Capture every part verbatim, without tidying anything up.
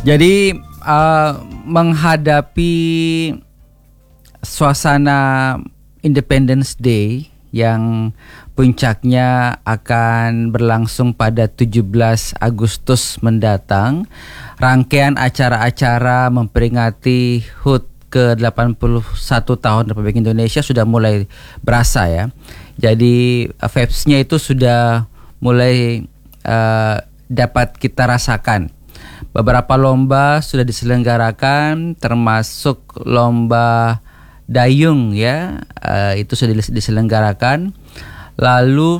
Jadi uh, menghadapi suasana Independence Day yang puncaknya akan berlangsung pada tujuh belas Agustus mendatang, rangkaian acara-acara memperingati H U T ke delapan puluh satu tahun Republik Indonesia sudah mulai berasa ya. Jadi vibes-nya itu sudah mulai uh, dapat kita rasakan. Beberapa lomba sudah diselenggarakan, termasuk lomba dayung ya, uh, itu sudah diselenggarakan. Lalu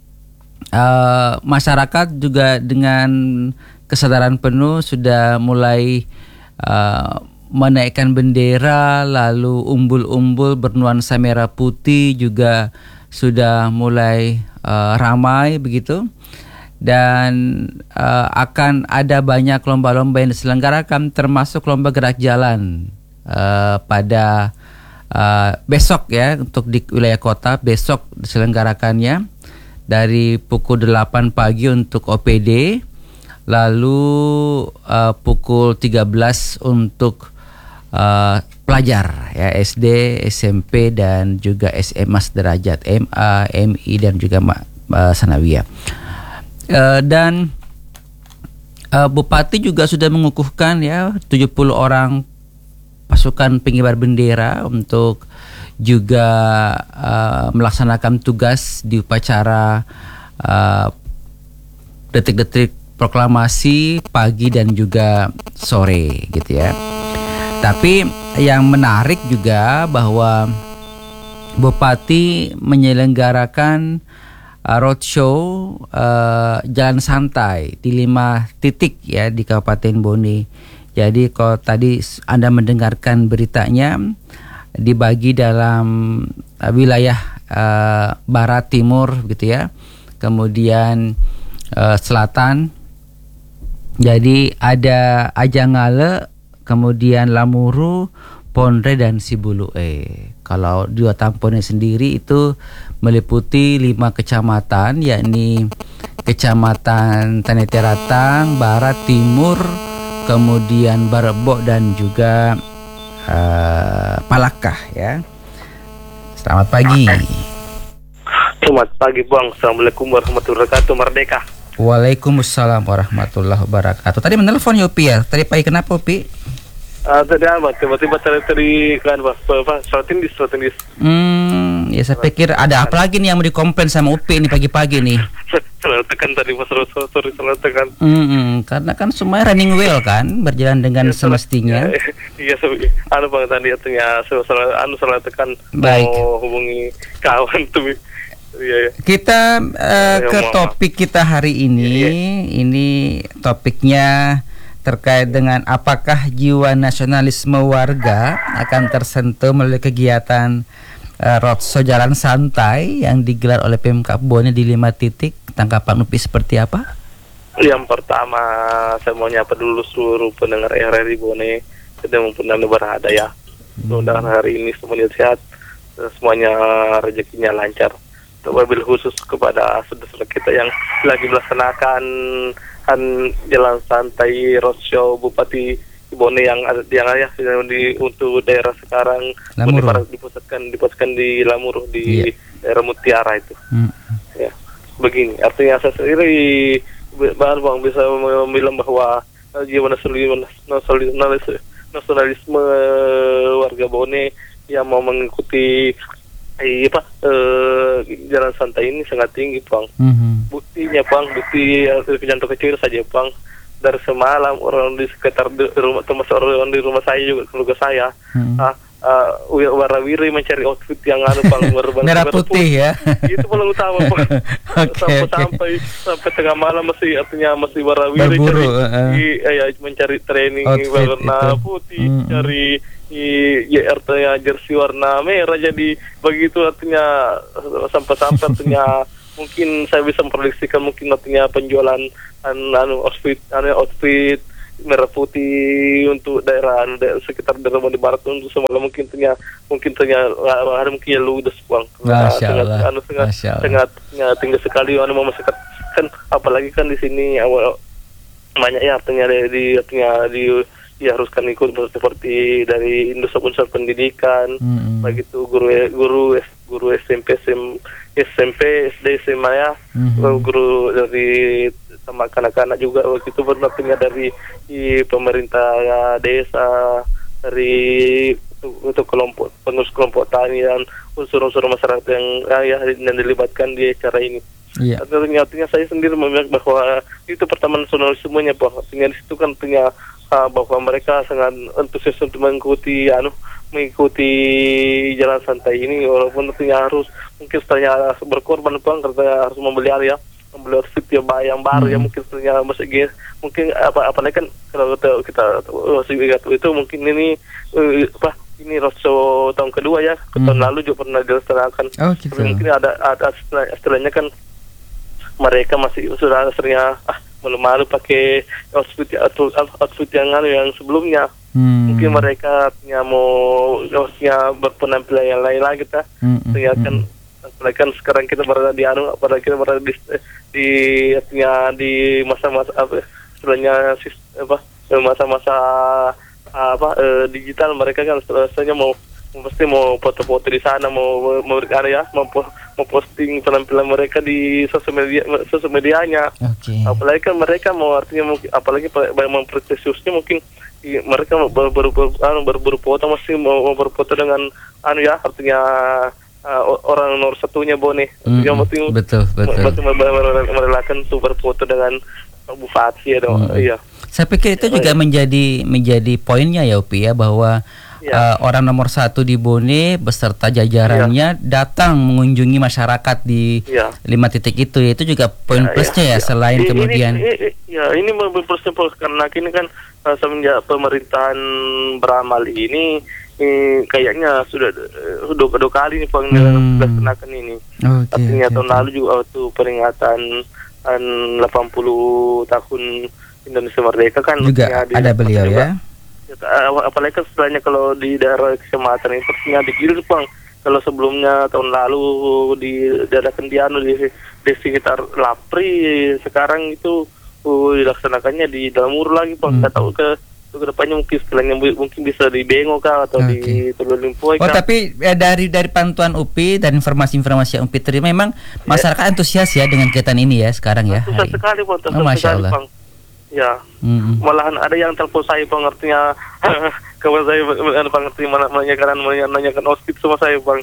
uh, masyarakat juga dengan kesadaran penuh sudah mulai uh, menaikkan bendera, lalu umbul-umbul bernuansa merah putih juga sudah mulai uh, ramai begitu. Dan uh, akan ada banyak lomba-lomba yang diselenggarakan, termasuk lomba gerak jalan uh, pada uh, besok ya, untuk di wilayah kota besok diselenggarakannya dari pukul delapan pagi untuk O P D, lalu uh, pukul tiga belas untuk uh, pelajar ya, S D, S M P dan juga S M A sederajat, M A, M I dan juga uh, Sanawiyah. Uh, dan uh, Bupati juga sudah mengukuhkan ya tujuh puluh orang pasukan pengibar bendera untuk juga uh, melaksanakan tugas di upacara uh, detik-detik proklamasi pagi dan juga sore gitu ya. Tapi yang menarik juga bahwa Bupati menyelenggarakan roadshow uh, jalan santai di lima titik ya di Kabupaten Bone. Jadi kalau tadi Anda mendengarkan beritanya, dibagi dalam uh, wilayah uh, barat timur gitu ya, kemudian uh, selatan. Jadi ada Ajangale, kemudian Lamuru, Pondre dan Sibuluke. Kalau dua Tampone sendiri itu meliputi lima kecamatan, yakni Kecamatan Taneteratang, Barat, Timur, kemudian Barebok dan juga uh, Palakah ya. Selamat pagi. Selamat pagi Bang. Assalamualaikum warahmatullahi wabarakatuh. Merdeka. Waalaikumsalam warahmatullahi wabarakatuh. Tadi menelpon Yopi ya. Tadi pagi kenapa Yopi? Ah, tadi apa? Tiba-tiba tadi tadi kan apa? Apa? Stratindis, stratindis. Hmm, ya saya pikir ada apa lagi nih yang mau dikomplain sama Upi nih pagi-pagi nih. Selalu tekan tadi Mas Rosso, sorry selalu tekan. Hmm, karena kan semuanya running well kan, berjalan dengan ya, semestinya. Iya, iya. Anu Bang tadi artinya selalu anu selalu tekan. Baik. Mau hubungi kawan tuh. Iya, iya. Kita uh, ke topik kita hari ini. Iya, iya. Ini topiknya terkait dengan apakah jiwa nasionalisme warga akan tersentuh melalui kegiatan uh, roadshow jalan santai yang digelar oleh Pemkab Bone di lima titik. Tanggapan Upi seperti apa? Yang pertama, saya mau nyapa dulu seluruh pendengar R R I Bone sedang mempunyai berada ya. Mudah-mudahan hari ini semuanya sehat, semuanya rezekinya lancar. Terlebih khusus kepada saudara-saudara kita yang lagi melaksanakan kan jalan santai roadshow Bupati Bone yang ada yang ya di untuk daerah sekarang Lamuru. dipusatkan dipusatkan di Lamuru di yeah. daerah Mutiara itu. Mm. Ya, begini artinya saya sendiri bahan Bang bisa bilang bahwa jiwa nasionalisme, nasionalisme, nasionalisme warga Bone yang mau mengikuti Eh, apa eh, jalan santai ini sangat tinggi Bang. Mm-hmm. Buktinya Bang, bukti contoh kecil saja Bang. Dari semalam orang di sekitar di rumah, termasuk orang di rumah saya juga keluarga saya, mm-hmm. ah, uh, warawiri mencari outfit yang anu Bang merah putih ya. Itu paling utama Bang. okay, sampai, okay. sampai sampai tengah malam masih artinya masih warawiri Berburu, cari, uh, ya, mencari training warna itu. putih, mm-hmm. cari I artinya jersey warna merah, jadi begitu artinya sampai-sampai artinya mungkin saya bisa memprediksikan mungkin artinya penjualan an, anu outfit anu outfit merah putih untuk daerah, daerah sekitar daerah di barat untuk semua mungkin artinya mungkin artinya ada mungkin ya ludes Bang. Sangat anu sangat sangat ya, tinggi sekali anu masyarakat kan, apalagi kan di sini awal banyak ya artinya di, di artinya di diharuskan ikut seperti dari unsur-unsur pendidikan, mm-hmm. begitu guru guru guru S M P S M P S D S M A ya, mm-hmm. guru dari sama anak-anak juga begitu berartinya dari di pemerintah ya, desa, dari untuk kelompok pengurus kelompok tani dan unsur-unsur masyarakat yang ya, yang dilibatkan di acara ini. Yeah. Artinya, artinya saya sendiri melihat bahwa itu pertama nasionalismenya, bahwa artinya di situ kan punya uh, bahwa mereka sangat antusias untuk mengikuti anu mengikuti jalan santai ini, walaupun artinya harus mungkin setelahnya berkorban bang karena harus membeli area membeli outfit yang, yang baru hmm. ya mungkin setelahnya masih mungkin apa apalagi kan kalau kita kita masih ingat itu mungkin ini uh, apa ini roadshow tahun kedua ya, hmm. tahun lalu juga pernah dilaksanakan. Oh, gitu. Mungkin ada ada istilahnya kan mereka masih sudah seringnya ah malu-malu pakai outfit atau outfit yang anu yang sebelumnya. Hmm. Mungkin mereka punya mau harusnya berpenampilan yang lain lagi ta. Hmm. Sehingga kan apalagi kan sekarang kita berada di anu apalagi kita berada di di artinya di masa-masa apa istilahnya apa masa-masa apa eh, digital, mereka kan rasanya mau pasti mau foto-foto di sana, mau mau area mau mau posting penampilan mereka di sosial media sosial medianya. Okay. Apalagi kan mereka mau artinya mungkin apalagi memprestasiusnya mungkin i, mereka baru baru anu baru berfoto masih mau, mau berfoto dengan anu ya artinya uh, orang nomor satunya Bone. Mm, yang penting betul betul. Masih merelakan untuk berfoto dengan bupati ya dong. Mm. Iya. Saya pikir itu juga menjadi menjadi poinnya ya Upi ya, bahwa ya. uh, orang nomor satu di Bone beserta jajarannya ya. datang mengunjungi masyarakat di ya. lima titik itu, itu juga poin ya, plusnya ya, ya. Selain ini, kemudian ini, ini, ya ini plusnya karena ini kan uh, semenjak pemerintahan beramal ini, ini kayaknya sudah sudah kedua kali nih pengen dilaksanakan hmm. ini. Okay, artinya okay, tahun okay. lalu juga waktu peringatan delapan puluh tahun Indonesia Merdeka kan juga ada beliau ya. Apalagi kan setelahnya kalau di daerah kecamatan ini pastinya digilir bang. Kalau sebelumnya tahun lalu di diadakan di anu di, di sekitar Lapri, sekarang itu uh, dilaksanakannya di Dalamur lagi bang. Kita hmm. tahu ke ke depannya mungkin setelahnya mungkin bisa di Bengo kah atau okay. di Teluk Limpoy. Oh tapi ya, dari dari pantauan U P I dan informasi-informasi yang U P I terima, memang yeah. masyarakat antusias ya dengan kegiatan ini ya sekarang ya. Antusias sekali bang. Oh, Masya Allah. Bang. Ya, mm-hmm. malahan ada yang telepon saya pengertinya, kawan saya pengerti mana menanyakan menanyakan outfit sama saya bang.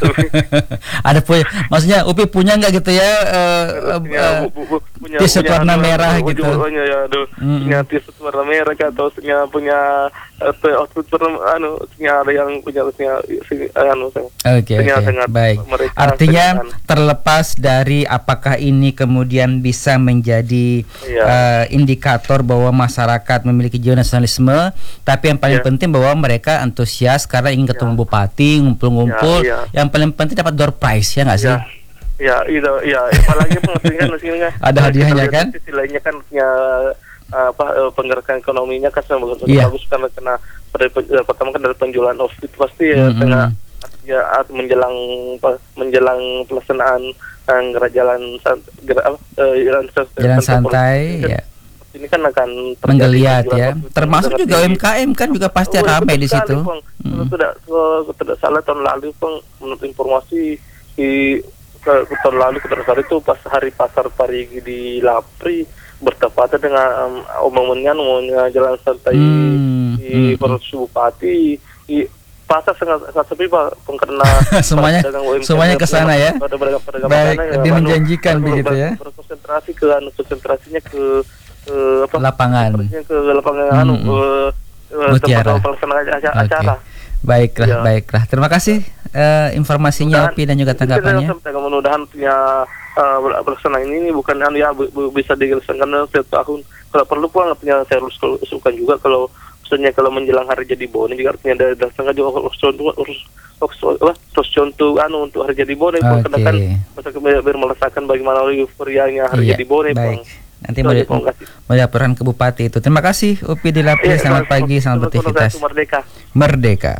Ada punya, maksudnya Upi punya nggak gitu ya? Uh, uh, bu, bu, punya t-shirt warna merah gitu. Punya ya, aduh, mm-hmm. punya t-shirt warna merah atau punya punya uh, outfit warna anu, punya ada yang punya punya anu. Oke, okay, okay. Baik. Artinya senang. Terlepas dari apakah ini kemudian bisa menjadi ya. uh, indikator bahwa masyarakat memiliki jiwa nasionalisme, tapi yang paling yeah. penting bahwa mereka antusias karena ingin ketemu yeah. bupati, ngumpul-ngumpul. Yeah, yeah. Yang paling penting dapat door prize ya nggak sih? Ya, ya itu ya. Apalagi pengertian di sini kan. Ada hadiahnya kan? Sisi lainnya kan punya apa penggerakan ekonominya kan sangat bagus, yeah. bagus karena kena pertama kan dari penjualan outfit pasti ya mm-hmm. tengah ya menjelang menjelang pelaksanaan uh, jalan apa uh, jalan, jalan santai ya. Ini kan akan menggeliat ya, termasuk juga U M K M kan juga pasti oh, ramai di situ. Hmm. Sudah tidak salah tahun lalu pun menurut informasi di ke, tahun lalu ketersalah itu pas hari pasar Parigi di Lapri bertepatan dengan um, umumnya umumnya jalan santai hmm. di Perut hmm. Bupati di pasar sangat sangat sepi pak, karena semuanya semuanya ke sana ya. Pada pedagang pedagang baik ya, dia menjanjikan anu, begitu ya. Berkonsentrasi ke anu konsentrasinya ke ke apa? Lapangan. Ke lapangan hmm. anu ke tempat pelaksanaan acara. acara. Okay. Baiklah, ya. baiklah. Terima kasih uh, informasinya Upi dan juga tanggapannya. Mudah-mudahan punya uh, pelaksanaan ini bukan anu ya b- b- bisa dilaksanakan setiap tahun. Kalau perlu pun punya saya harus usulkan juga kalau maksudnya kalau menjelang hari jadi Bone juga artinya ada dasarnya juga harus contoh harus harus contoh anu untuk hari jadi Bone pun okay. kan masa biar merasakan bagaimana euforianya hari iya, jadi Bone baik. Nanti mau melaporkan ke Bupati itu. Terima kasih Upi di Lapri. Iya, selamat pagi, selamat beraktivitas. Merdeka. Merdeka.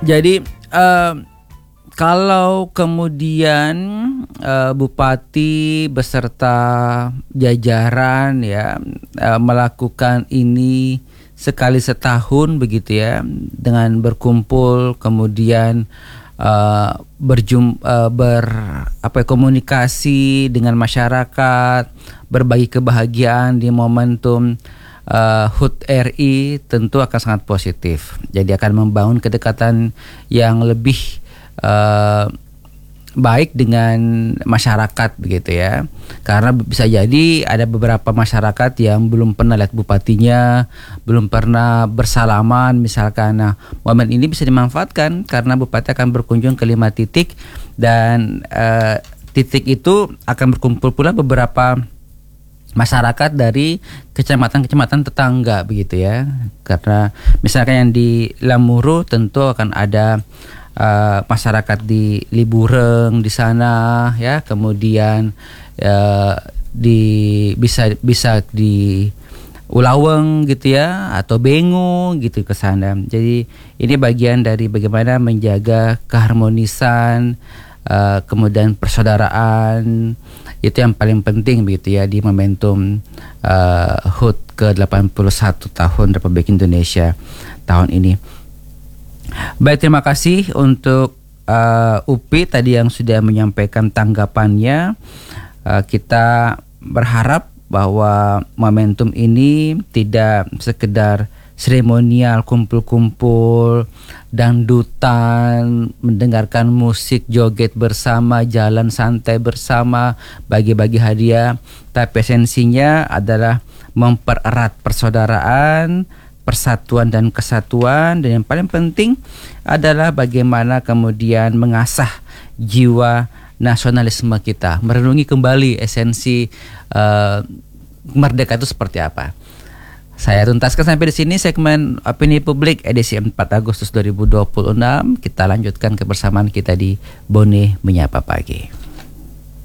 Jadi uh, kalau kemudian uh, Bupati beserta jajaran ya uh, melakukan ini sekali setahun begitu ya, dengan berkumpul kemudian uh, berjum uh, ber apa ya, komunikasi dengan masyarakat, berbagi kebahagiaan di momentum Uh, H U T R I, tentu akan sangat positif. Jadi akan membangun kedekatan yang lebih uh, baik dengan masyarakat begitu ya. Karena bisa jadi ada beberapa masyarakat yang belum pernah lihat bupatinya, belum pernah bersalaman misalkan. Nah, momen ini bisa dimanfaatkan karena bupati akan berkunjung ke lima titik, dan uh, titik itu akan berkumpul pula beberapa masyarakat dari kecamatan-kecamatan tetangga begitu ya. Karena misalkan yang di Lamuru tentu akan ada uh, masyarakat di Libureng di sana ya, kemudian uh, di bisa bisa di Ulaweng gitu ya, atau Bengu gitu ke sana. Jadi ini bagian dari bagaimana menjaga keharmonisan, uh, kemudian persaudaraan. Itu yang paling penting begitu ya di momentum uh, H U T ke delapan puluh satu tahun Republik Indonesia tahun ini. Baik, terima kasih untuk uh, U P I tadi yang sudah menyampaikan tanggapannya. Uh, kita berharap bahwa momentum ini tidak sekedar seremonial, kumpul-kumpul, dangdutan, mendengarkan musik, joget bersama, jalan santai bersama, bagi-bagi hadiah, tapi esensinya adalah mempererat persaudaraan, persatuan dan kesatuan, dan yang paling penting adalah bagaimana kemudian mengasah jiwa nasionalisme kita, merenungi kembali esensi uh, merdeka itu seperti apa. Saya tuntaskan sampai di sini segmen Opini Publik edisi empat Agustus dua ribu dua puluh enam. Kita lanjutkan kebersamaan kita di Bone Menyapa Pagi.